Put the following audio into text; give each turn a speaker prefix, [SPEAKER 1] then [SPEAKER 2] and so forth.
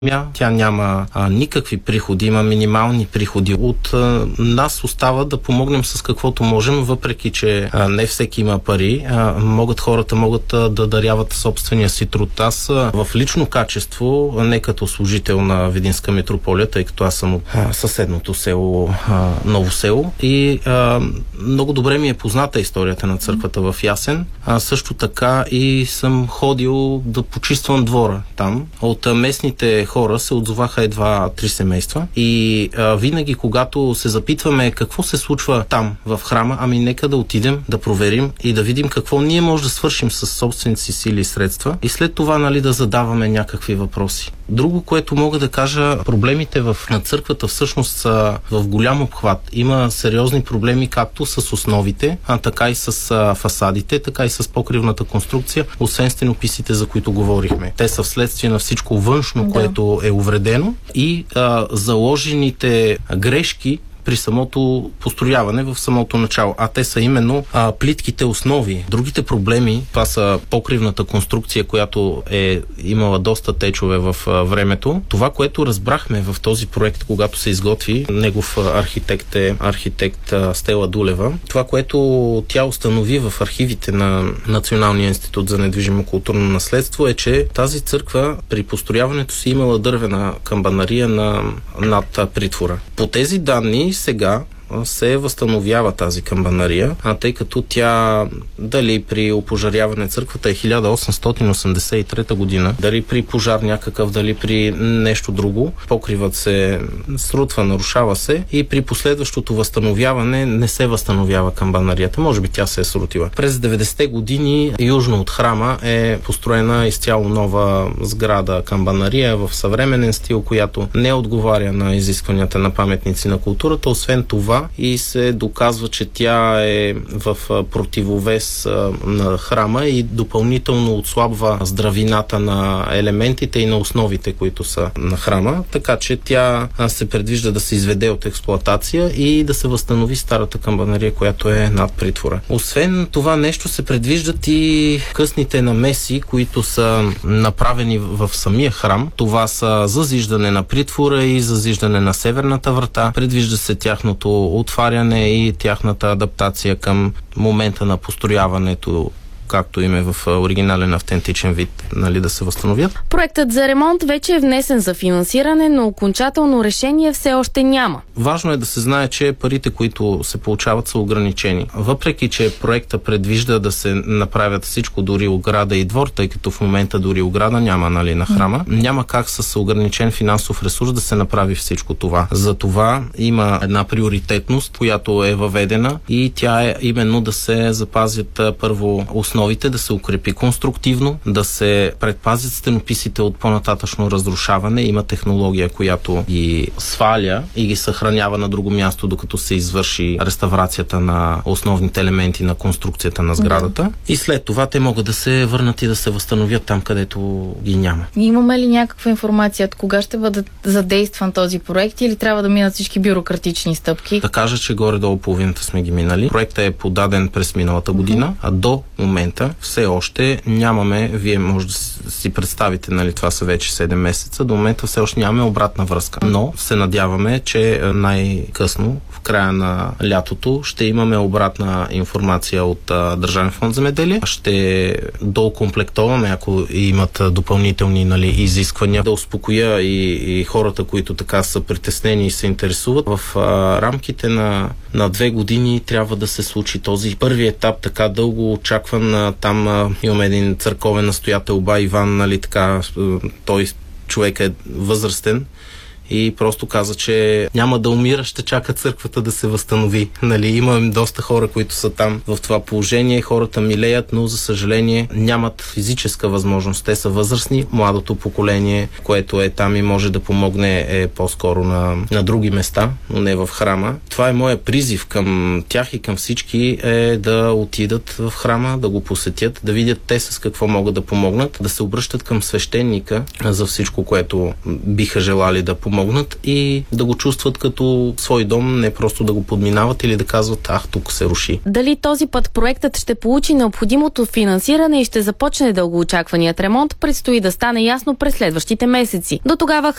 [SPEAKER 1] Тя няма никакви приходи, има минимални приходи. От нас остава да помогнем с каквото можем, въпреки че не всеки има пари. Хората могат да даряват собствения си труд. Аз в лично качество, не като служител на Видинска митрополия, тъй като аз съм от съседното село Ново село и много добре ми е позната историята на църквата в Ясен. Също така и съм ходил да почиствам двора там. От местните хора се отзоваха едва 3 семейства и винаги, когато се запитваме какво се случва там в храма, нека да отидем, да проверим и да видим какво ние може да свършим с собствените си сили и средства и след това да задаваме някакви въпроси. Друго, което мога да кажа, проблемите на църквата всъщност са в голям обхват. Има сериозни проблеми както с основите, така и с фасадите, така и с покривната конструкция, освен стенописите, за които говорихме. Те са вследствие на всичко външно, което е увредено и заложените грешки при самото построяване в самото начало. Те са именно плитките основи. Другите проблеми, това са покривната конструкция, която е имала доста течове в времето. Това, което разбрахме в този проект, когато се изготви, негов архитект е архитект Стела Дулева. Това, което тя установи в архивите на Националния институт за недвижимо културно наследство е, че тази църква при построяването си имала дървена камбанария над притвора. По тези данни сега се възстановява тази камбанария, тъй като тя дали при опожаряване църквата е 1883 година, дали при пожар някакъв, дали при нещо друго, покривът се срутва, нарушава се и при последващото възстановяване не се възстановява камбанарията. Може би тя се е срутила. През 90-те години южно от храма е построена изцяло нова сграда камбанария в съвременен стил, която не отговаря на изискванията на паметници на културата. Освен това и се доказва, че тя е в противовес на храма и допълнително отслабва здравината на елементите и на основите, които са на храма, така че тя се предвижда да се изведе от експлоатация и да се възстанови старата камбанария, която е над притвора. Освен това нещо се предвиждат и късните намеси, които са направени в самия храм. Това са зазиждане на притвора и зазиждане на северната врата. Предвижда се тяхното отваряне и тяхната адаптация към момента на построяването, както им е в оригинален автентичен вид, да се възстановят.
[SPEAKER 2] Проектът за ремонт вече е внесен за финансиране, но окончателно решение все още няма.
[SPEAKER 1] Важно е да се знае, че парите, които се получават, са ограничени. Въпреки че проекта предвижда да се направят всичко, дори ограда и двор, тъй като в момента дори ограда няма на храма, няма как с ограничен финансов ресурс да се направи всичко това. За това има една приоритетност, която е въведена и тя е именно да се запазят първо основите, да се укрепи конструктивно, да се предпазят стенописите от по-нататъчно разрушаване. Има технология, която ги сваля и ги съхранява на друго място, докато се извърши реставрацията на основните елементи на конструкцията на сградата. И след това те могат да се върнат и да се възстановят там, където ги няма.
[SPEAKER 2] Имаме ли някаква информация от кога ще бъде задействан този проект или трябва да минат всички бюрократични стъпки?
[SPEAKER 1] Да кажа, че горе-долу половината сме ги минали. Проектът е подаден през миналата година, а до момента все още нямаме, вие може да си представите, това са вече 7 месеца, до момента все още нямаме обратна връзка. Но се надяваме, че най-късно, в края на лятото, ще имаме обратна информация от Държавен фонд земеделие. Ще доокомплектоваме, ако имат допълнителни изисквания, да успокоя и хората, които така са притеснени и се интересуват. В рамките на 2 години трябва да се случи този първи етап, така дълго очакван. Там имаме един църковен настоятел, ба Иван, той човек е възрастен и просто каза, че няма да умира, ще чака църквата да се възстанови. Имаме доста хора, които са там в това положение. Хората милеят, но за съжаление нямат физическа възможност. Те са възрастни. Младото поколение, което е там и може да помогне, е по-скоро на други места, но не в храма. Това е моя призив към тях и към всички, е да отидат в храма, да го посетят, да видят те с какво могат да помогнат, да се обръщат към свещеника за всичко, което биха желали да помогнат и да го чувстват като свой дом, не просто да го подминават или да казват, тук се руши.
[SPEAKER 2] Дали този път проектът ще получи необходимото финансиране и ще започне дългоочакваният ремонт, предстои да стане ясно през следващите месеци. До тогава